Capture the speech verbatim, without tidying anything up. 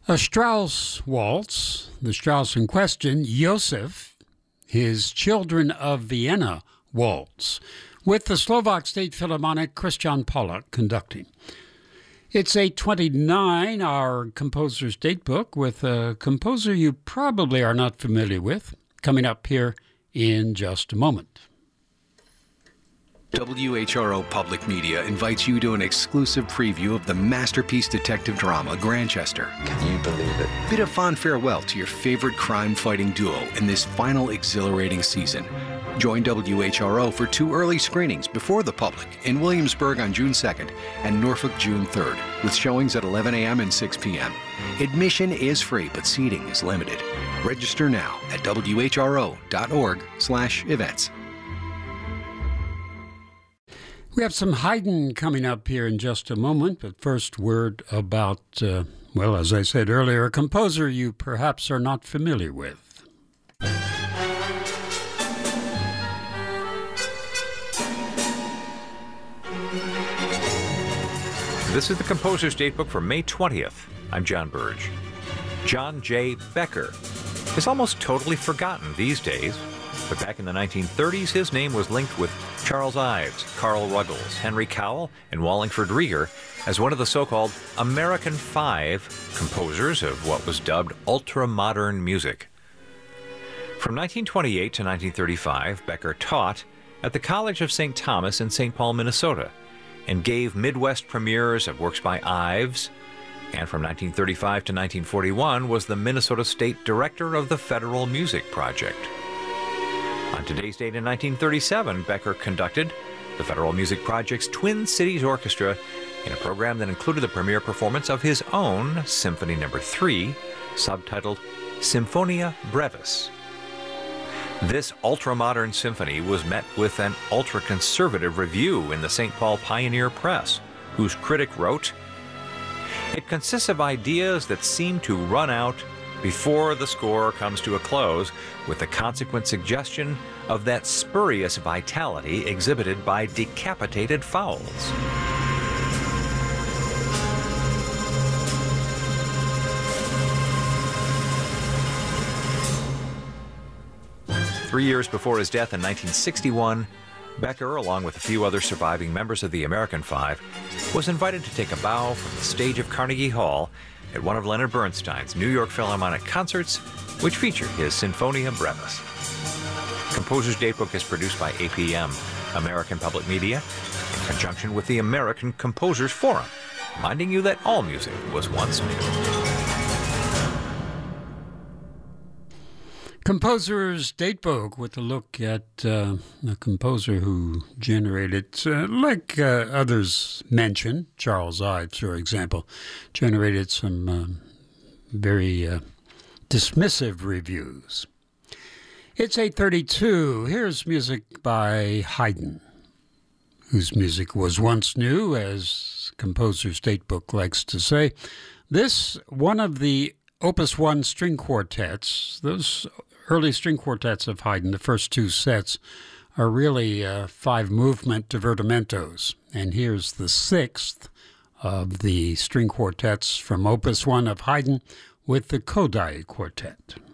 A Strauss waltz, the Strauss in question, Joseph, his Children of Vienna waltz, with the Slovak State Philharmonic Christian Pollack conducting. It's eight twenty-nine, our composer's datebook, with a composer you probably are not familiar with, coming up here in just a moment. W H R O Public Media invites you to an exclusive preview of the masterpiece detective drama Grantchester. Can you believe it? Bid a fond farewell to your favorite crime-fighting duo in this final exhilarating season. Join W H R O for two early screenings before the public in Williamsburg on June second and Norfolk June third, with showings at eleven a.m. and six p.m. Admission is free, but seating is limited. Register now at W H R O dot org slash events. We have some Haydn coming up here in just a moment, but first word about, uh, well, as I said earlier, a composer you perhaps are not familiar with. This is the Composer's Datebook for May twentieth. I'm John Burge. John J. Becker is almost totally forgotten these days, but back in the nineteen thirties, his name was linked with Charles Ives, Carl Ruggles, Henry Cowell, and Wallingford Rieger as one of the so-called American Five composers of what was dubbed ultra-modern music. From nineteen twenty-eight to nineteen thirty-five, Becker taught at the College of Saint Thomas in Saint Paul, Minnesota, and gave Midwest premieres of works by Ives, and from nineteen thirty-five to nineteen forty-one was the Minnesota State Director of the Federal Music Project. On today's date in nineteen thirty-seven, Becker conducted the Federal Music Project's Twin Cities Orchestra in a program that included the premiere performance of his own Symphony Number three, subtitled Symphonia Brevis. This ultra-modern symphony was met with an ultra-conservative review in the Saint Paul Pioneer Press, whose critic wrote, "It consists of ideas that seem to run out before the score comes to a close, with the consequent suggestion of that spurious vitality exhibited by decapitated fowls." Three years before his death in nineteen sixty-one, Becker, along with a few other surviving members of the American Five, was invited to take a bow from the stage of Carnegie Hall at one of Leonard Bernstein's New York Philharmonic concerts, which featured his Sinfonia Brevis. Composer's Datebook is produced by A P M, American Public Media, in conjunction with the American Composers Forum, reminding you that all music was once new. Composer's Datebook with a look at uh, a composer who generated, uh, like uh, others mentioned, Charles Ives, for example, generated some um, very uh, dismissive reviews. It's eight thirty-two. Here's music by Haydn, whose music was once new, as Composer's Datebook likes to say. This, one of the Opus one string quartets, those early string quartets of Haydn, the first two sets, are really uh, five-movement divertimentos. And here's the sixth of the string quartets from Opus one of Haydn with the Kodály Quartet.